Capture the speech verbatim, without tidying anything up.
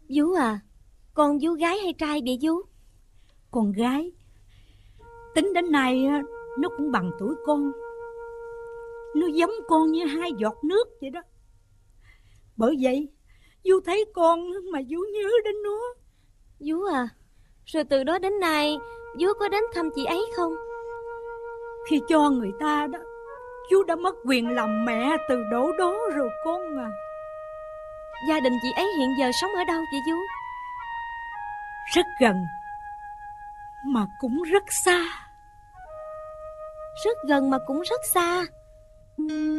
Vú à, con vú gái hay trai vậy vú? Con gái. Tính đến nay nó cũng bằng tuổi con. Nó giống con như hai giọt nước vậy đó. Bởi vậy vú thấy con mà vú nhớ đến nó. Vú à, rồi từ đó đến nay vú có đến thăm chị ấy không? Khi cho người ta đó, vú đã mất quyền làm mẹ từ đổ đó rồi con à. Gia đình chị ấy hiện giờ sống ở đâu vậy vú? Rất gần mà cũng rất xa. Rất gần mà cũng rất xa.